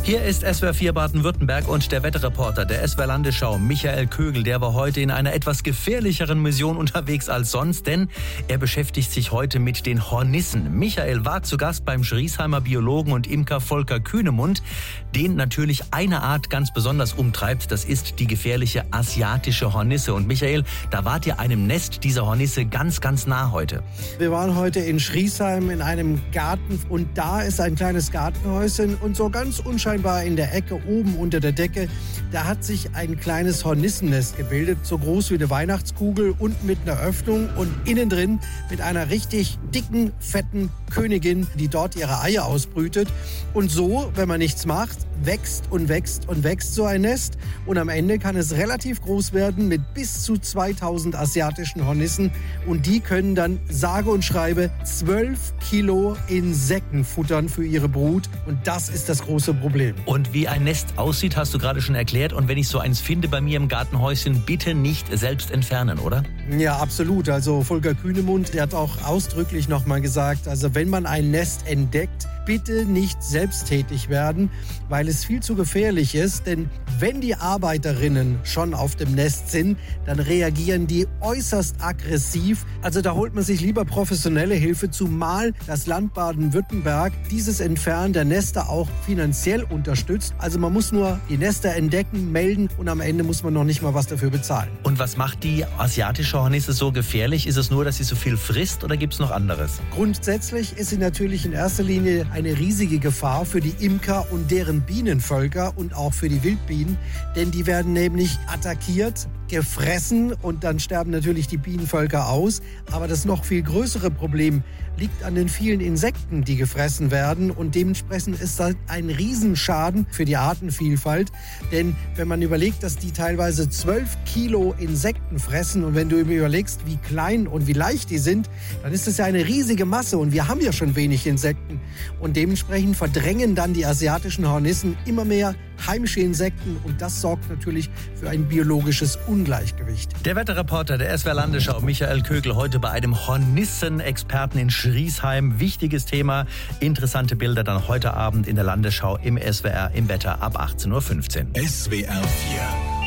Hier ist SWR 4 Baden-Württemberg und der Wetterreporter der SWR Landesschau, Michael Kögel, der war heute in einer etwas gefährlicheren Mission unterwegs als sonst, denn er beschäftigt sich heute mit den Hornissen. Michael war zu Gast beim Schriesheimer Biologen und Imker Volker Kühnemund, den natürlich eine Art ganz besonders umtreibt, das ist die gefährliche asiatische Hornisse. Und Michael, da wart ihr einem Nest dieser Hornisse ganz, ganz nah heute. Wir waren heute in Schriesheim in einem Garten und da ist ein kleines Gartenhäuschen und so ganz unscheinbar in der Ecke oben unter der Decke, da hat sich ein kleines Hornissennest gebildet, so groß wie eine Weihnachtskugel und mit einer Öffnung und innen drin mit einer richtig dicken, fetten Königin, die dort ihre Eier ausbrütet. Und so, wenn man nichts macht, wächst und wächst und wächst so ein Nest und am Ende kann es relativ groß werden mit bis zu 2000 asiatischen Hornissen und die können dann sage und schreibe 12 Kilo Insekten futtern für ihre Brut und das ist das große Problem. Und wie ein Nest aussieht, hast du gerade schon erklärt und wenn ich so eins finde bei mir im Gartenhäuschen, bitte nicht selbst entfernen, oder? Ja, absolut. Also Volker Kühnemund, der hat auch ausdrücklich nochmal gesagt, also wenn man ein Nest entdeckt, bitte nicht selbsttätig werden, weil es viel zu gefährlich ist. Denn wenn die Arbeiterinnen schon auf dem Nest sind, dann reagieren die äußerst aggressiv. Also da holt man sich lieber professionelle Hilfe, zumal das Land Baden-Württemberg dieses Entfernen der Nester auch finanziell unterstützt. Also man muss nur die Nester entdecken, melden und am Ende muss man noch nicht mal was dafür bezahlen. Und was macht die asiatische Hornisse so gefährlich? Ist es nur, dass sie so viel frisst oder gibt es noch anderes? Grundsätzlich ist sie natürlich in erster Linie eine riesige Gefahr für die Imker und deren Bienenvölker und auch für die Wildbienen, denn die werden nämlich attackiert, gefressen und dann sterben natürlich die Bienenvölker aus. Aber das noch viel größere Problem liegt an den vielen Insekten, die gefressen werden und dementsprechend ist das ein Riesenschaden für die Artenvielfalt. Denn wenn man überlegt, dass die teilweise 12 Kilo Insekten fressen und wenn du überlegst, wie klein und wie leicht die sind, dann ist das ja eine riesige Masse und wir haben ja schon wenig Insekten. Und dementsprechend verdrängen dann die asiatischen Hornissen immer mehr heimische Insekten und das sorgt natürlich für ein biologisches Ungleichgewicht. Der Wetterreporter der SWR Landesschau, Michael Kögel, heute bei einem Hornissenexperten in Schriesheim. Wichtiges Thema, interessante Bilder dann heute Abend in der Landesschau im SWR im Wetter ab 18:15 Uhr. SWR 4